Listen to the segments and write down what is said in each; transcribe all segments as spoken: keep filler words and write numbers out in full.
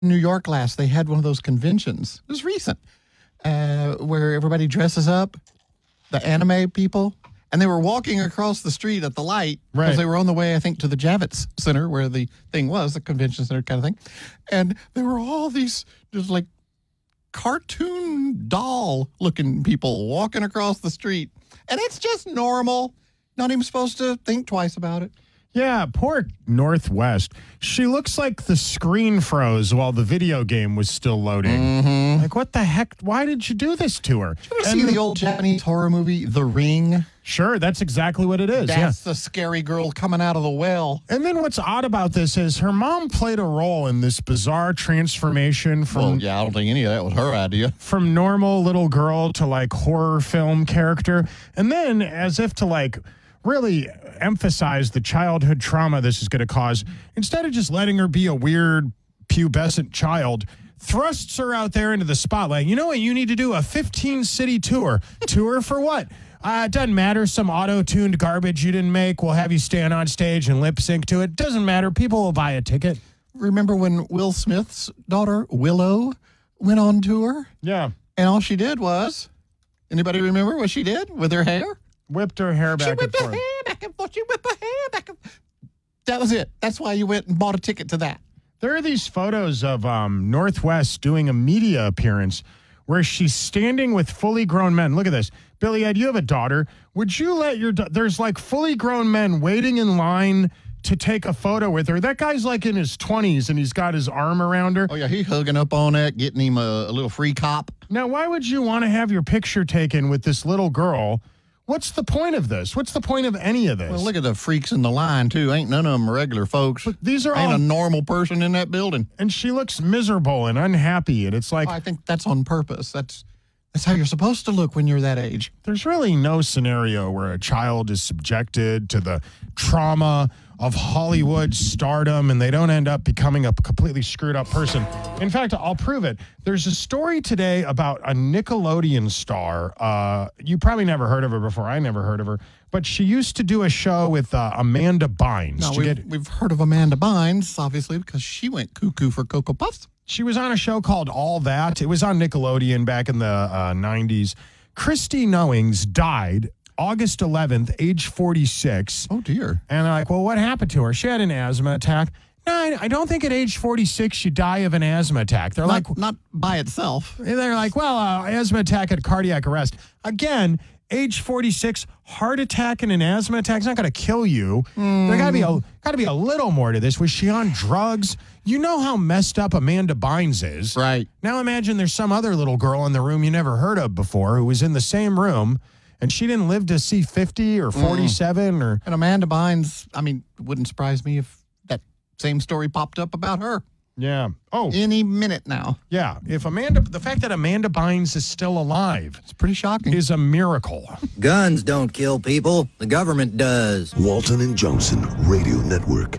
New York last, they had one of those conventions. It was recent, uh, where everybody dresses up, the anime people, and they were walking across the street at the light because Right. they were on the way, I think, to the Javits Center where the thing was, the convention center kind of thing. And there were all these just like cartoon doll-looking people walking across the street. And it's just normal. Not even supposed to think twice about it. Yeah, poor Northwest. She looks like the screen froze while the video game was still loading. Mm-hmm. Like, what the heck? Why did you do this to her? Did you ever see the old Japanese horror movie, The Ring? Sure, that's exactly what it is. That's yeah. the scary girl coming out of the well. And then what's odd about this is her mom played a role in this bizarre transformation from Well, yeah, I don't think any of that was her idea. from normal little girl to like horror film character. And then as if to like really emphasize the childhood trauma this is going to cause, instead of just letting her be a weird pubescent child, thrusts her out there into the spotlight. You know what you need to do? A fifteen city tour. Tour for what? Uh, it doesn't matter. Some auto-tuned garbage you didn't make will have you stand on stage and lip sync to it. Doesn't matter. People will buy a ticket. Remember when Will Smith's daughter, Willow, went on tour? Yeah. And all she did was, anybody remember what she did with her hair? Whipped her hair back She and whipped her forth. hair back and forth. She whipped her hair back and forth. That was it. That's why you went and bought a ticket to that. There are these photos of um, Northwest doing a media appearance where she's standing with fully grown men. Look at this. Billy Ed, you have a daughter. Would you let your da- there's like fully grown men waiting in line to take a photo with her. That guy's like in his twenties and he's got his arm around her. Oh, yeah, he's hugging up on that, getting him a, a little free cop. Now, why would you want to have your picture taken with this little girl? What's the point of this? What's the point of any of this? Well, look at the freaks in the line, too. Ain't none of them regular folks. But these are Ain't all... a normal person in that building. And she looks miserable and unhappy, and it's like... Oh, I think that's on purpose. That's that's how you're supposed to look when you're that age. There's really no scenario where a child is subjected to the trauma of Hollywood stardom and they don't end up becoming a completely screwed up person. In fact, I'll prove it. There's a story today about a Nickelodeon star. Uh, you probably never heard of her before. I never heard of her. But she used to do a show with uh, Amanda Bynes. No, to we've, get, we've heard of Amanda Bynes, obviously, because she went cuckoo for Cocoa Puffs. She was on a show called All That. It was on Nickelodeon back in the uh, nineties. Christy Knowings died August eleventh, age forty-six. Oh, dear. And they're like, well, what happened to her? She had an asthma attack. No, I, I don't think at age forty-six you die of an asthma attack. They're Not, like, not by itself. they're like, well, uh, asthma attack and cardiac arrest. Again, age forty-six, heart attack and an asthma attack is not going to kill you. Mm. There got to be a got to be a little more to this. Was she on drugs? You know how messed up Amanda Bynes is. Right. Now imagine there's some other little girl in the room you never heard of before who was in the same room, and she didn't live to see fifty or forty-seven. Mm. or. And Amanda Bynes, I mean, it wouldn't surprise me if that same story popped up about her. Yeah. Oh. Any minute now. Yeah. If Amanda, the fact that Amanda Bynes is still alive, it's pretty shocking, is a miracle. Guns don't kill people. The government does. Walton and Johnson Radio Network.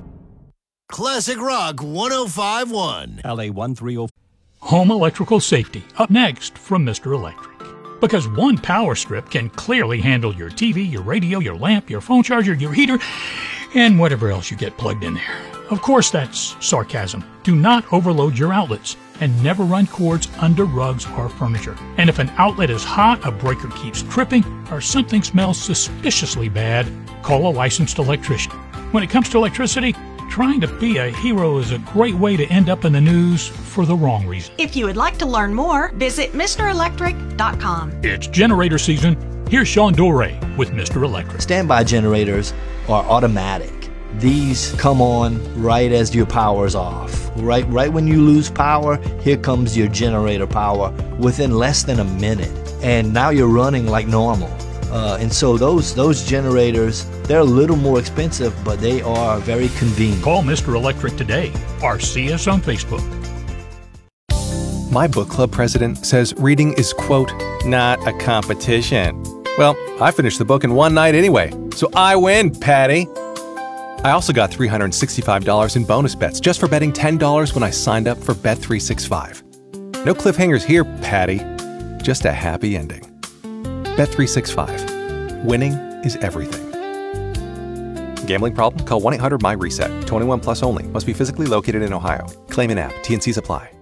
Classic Rock one oh five point one. L A one three oh. Home electrical safety. Up next from Mister Electric. Because one power strip can clearly handle your T V, your radio, your lamp, your phone charger, your heater, and whatever else you get plugged in there. Of course, that's sarcasm. Do not overload your outlets and never run cords under rugs or furniture. And if an outlet is hot, a breaker keeps tripping, or something smells suspiciously bad, call a licensed electrician. When it comes to electricity, trying to be a hero is a great way to end up in the news for the wrong reason. If you would like to learn more, visit Mister Electric dot com. It's generator season. Here's Sean Doré with Mister Electric. Standby generators are automatic. These come on right as your power's off. Right, right when you lose power, here comes your generator power within less than a minute. And now you're running like normal. Uh, and so those those generators, they're a little more expensive, but they are very convenient. Call Mister Electric today or see us on Facebook. My book club president says reading is, quote, not a competition. Well, I finished the book in one night anyway, so I win, Patty. I also got three hundred sixty-five dollars in bonus bets just for betting ten dollars when I signed up for Bet three sixty-five. No cliffhangers here, Patty. Just a happy ending. Bet three sixty-five. Winning is everything. Gambling problem? Call one eight hundred M Y RESET. twenty-one plus only. Must be physically located in Ohio. Claim an app. T N Cs apply.